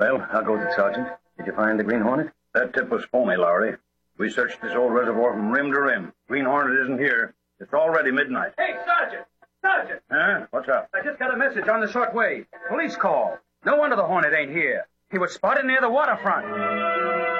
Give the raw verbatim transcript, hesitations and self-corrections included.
Well, I'll go with it, Sergeant. Did you find the Green Hornet? That tip was phony, Lowry. We searched this old reservoir from rim to rim. Green Hornet isn't here. It's already midnight. Hey, Sergeant! Sergeant! Huh? What's up? I just got a message on the short wave. Police call. No wonder the Hornet ain't here. He was spotted near the waterfront.